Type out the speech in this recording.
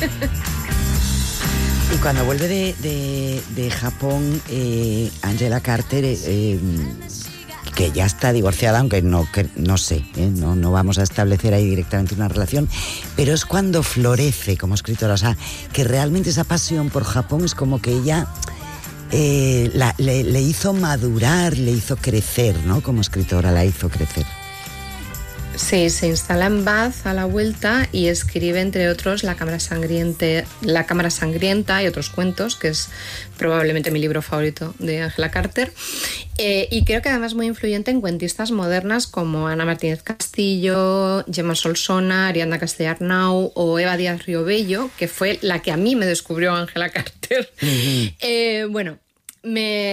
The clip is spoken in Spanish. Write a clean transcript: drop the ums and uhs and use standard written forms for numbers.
Y cuando vuelve de Japón, Angela Carter, que ya está divorciada, aunque no sé, no vamos a establecer ahí directamente una relación, pero es cuando florece como escritora. O sea, que realmente esa pasión por Japón es como que ella le hizo madurar, le hizo crecer, ¿no? Como escritora la hizo crecer. Sí, se instala en Bath a la vuelta y escribe, entre otros, La Cámara Sangrienta y otros cuentos, que es probablemente mi libro favorito de Angela Carter. Y creo que además muy influyente en cuentistas modernas como Ana Martínez Castillo, Gemma Solsona, Ariadna Castellarnau o Eva Díaz Riobello, que fue la que a mí me descubrió Angela Carter. Bueno,